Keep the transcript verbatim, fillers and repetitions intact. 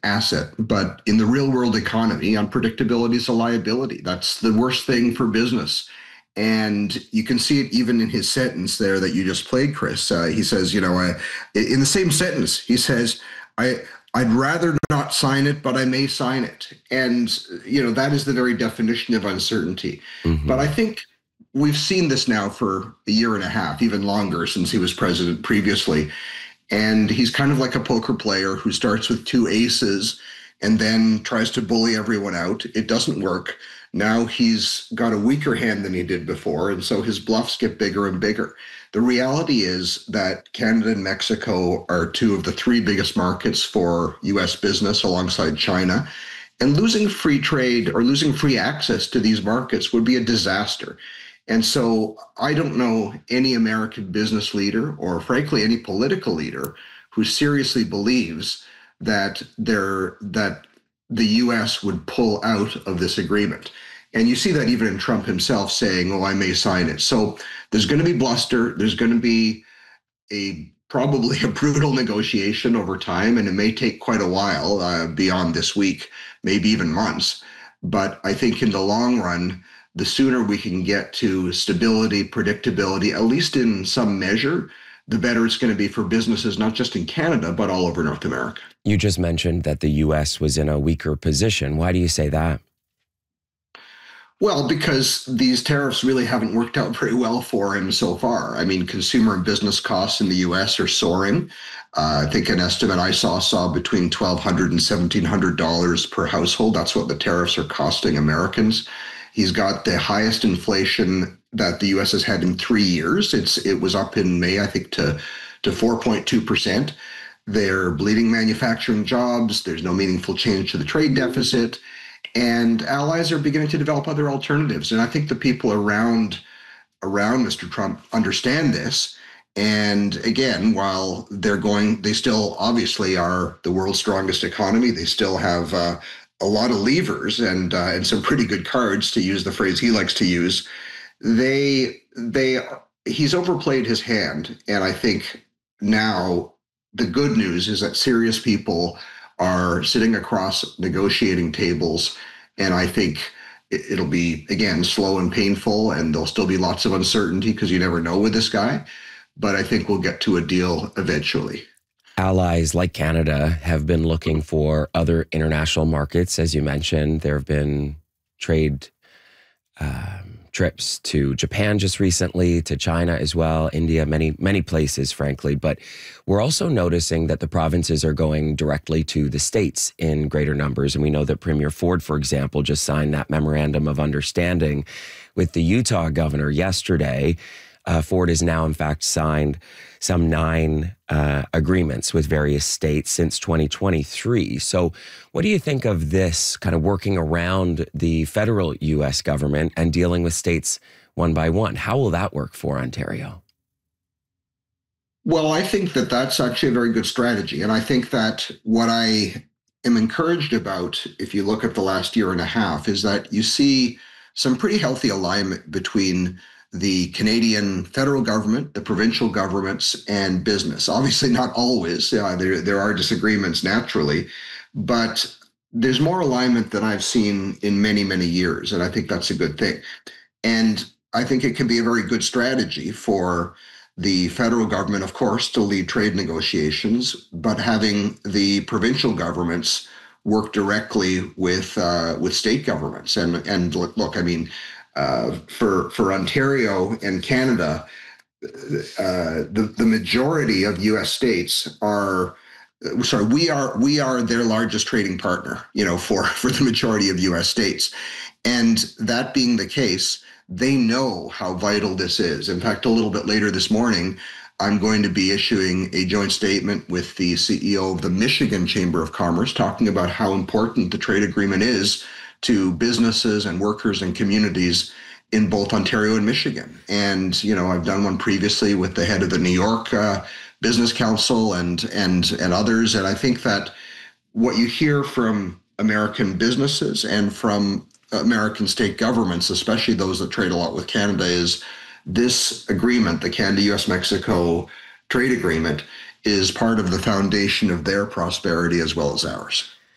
asset. But in the real world economy, unpredictability is a liability. That's the worst thing for business. And you can see it even in his sentence there that you just played, Chris. Uh, he says, you know, uh, in the same sentence, he says, I, I'd rather not sign it, but I may sign it. And, you know, that is the very definition of uncertainty. Mm-hmm. But I think we've seen this now for a year and a half, even longer since he was president previously. And he's kind of like a poker player who starts with two aces and then tries to bully everyone out. It doesn't work. Now he's got a weaker hand than he did before, and so his bluffs get bigger and bigger. The reality is that Canada and Mexico are two of the three biggest markets for U S business alongside China, and losing free trade or losing free access to these markets would be a disaster. And so I don't know any American business leader or frankly any political leader who seriously believes that there that the U S would pull out of this agreement. And you see that even in Trump himself saying, oh, I may sign it. So there's going to be bluster. There's going to be a probably a brutal negotiation over time, and it may take quite a while uh, beyond this week, maybe even months. But I think in the long run, the sooner we can get to stability, predictability, at least in some measure, the better it's going to be for businesses, not just in Canada, but all over North America. You just mentioned that the U S was in a weaker position. Why do you say that? Well, because these tariffs really haven't worked out very well for him so far. I mean, consumer and business costs in the U S are soaring. Uh, I think an estimate I saw saw between twelve hundred dollars and seventeen hundred dollars per household. That's what the tariffs are costing Americans. He's got the highest inflation that the U S has had in three years. It's it was up in May, I think, to to four point two percent. They're bleeding manufacturing jobs. There's no meaningful change to the trade deficit. And allies are beginning to develop other alternatives. And I think the people around around Mister Trump understand this. And again, while they're going, they still obviously are the world's strongest economy. They still have uh, a lot of levers and uh, and some pretty good cards, to use the phrase he likes to use. They they he's overplayed his hand, and I think now the good news is that serious people are sitting across negotiating tables, and I think it'll be, again, slow and painful, and there'll still be lots of uncertainty because you never know with this guy. But I think we'll get to a deal eventually. Allies like Canada have been looking for other international markets. As you mentioned, there have been trade um, trips to Japan just recently, to China as well, India, many, many places, frankly. But we're also noticing that the provinces are going directly to the states in greater numbers. And we know that Premier Ford, for example, just signed that memorandum of understanding with the Utah governor yesterday. Uh, Ford has now, in fact, signed some nine uh, agreements with various states since twenty twenty-three. So what do you think of this kind of working around the federal U S government and dealing with states one by one? How will that work for Ontario? Well, I think that that's actually a very good strategy. And I think that what I am encouraged about, if you look at the last year and a half, is that you see some pretty healthy alignment between the Canadian federal government, the provincial governments, and business. Obviously, not always. Uh, there, there are disagreements naturally, but there's more alignment than I've seen in many, many years, and I think that's a good thing. And I think it can be a very good strategy for the federal government, of course, to lead trade negotiations, but having the provincial governments work directly with uh, with state governments. And and look, I mean, Uh, for for Ontario and Canada, uh, the the majority of U S states are, sorry, we are we are their largest trading partner. You know, for for the majority of U S states, and that being the case, they know how vital this is. In fact, a little bit later this morning, I'm going to be issuing a joint statement with the C E O of the Michigan Chamber of Commerce, talking about how important the trade agreement is to businesses and workers and communities in both Ontario and Michigan. And, you know, I've done one previously with the head of the New York uh, Business Council and, and, and others. And I think that what you hear from American businesses and from American state governments, especially those that trade a lot with Canada, is this agreement, the Canada-U S Mexico trade agreement, is part of the foundation of their prosperity as well as ours.